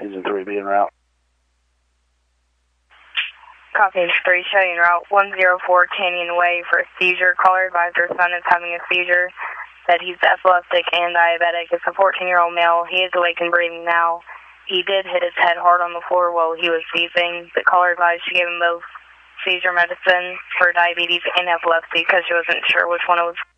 He's in 3B en route. Copy 3, showing route 104 Canyon Way for a seizure. Caller advised her son is having a seizure, that he's epileptic and diabetic. It's a 14-year-old male. He is awake and breathing now. He did hit his head hard on the floor while he was seizing. The caller advised she gave him both seizure medicine for diabetes and epilepsy because she wasn't sure which one it was